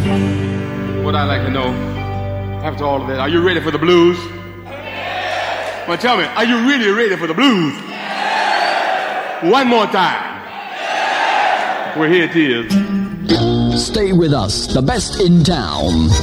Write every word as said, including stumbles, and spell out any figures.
What I'd like to know, after all of that, are you ready for the blues? Well, tell me, are you really ready for the blues? One more time. Well, here it is. Stay with us, the best in town.